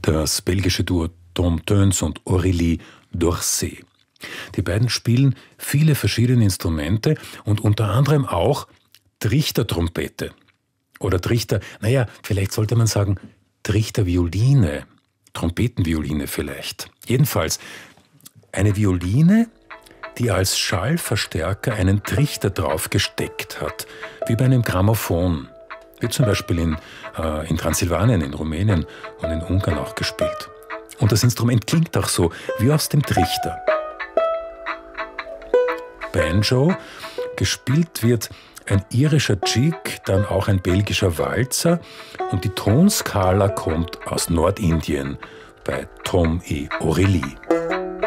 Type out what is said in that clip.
das belgische Duo Tom Teuns und Aurélie Dorset. Die beiden spielen viele verschiedene Instrumente und unter anderem auch Trichtertrompete. Oder vielleicht sollte man sagen Trichtervioline, Trompetenvioline vielleicht. Jedenfalls eine Violine, die als Schallverstärker einen Trichter drauf gesteckt hat, wie bei einem Grammophon. Wird zum Beispiel in Transsilvanien, in Rumänien und in Ungarn auch gespielt. Und das Instrument klingt auch so, wie aus dem Trichter. Banjo, gespielt wird ein irischer Jig, dann auch ein belgischer Walzer und die Tonskala kommt aus Nordindien bei Tom et Aurélie.